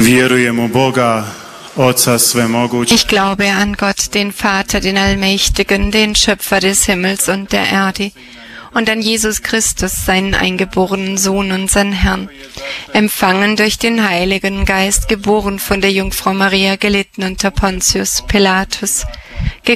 Ich glaube an Gott, den Vater, den Allmächtigen, den Schöpfer des Himmels und der Erde, und an Jesus Christus, seinen eingeborenen Sohn, unseren Herrn, empfangen durch den Heiligen Geist, geboren von der Jungfrau Maria, gelitten unter Pontius Pilatus,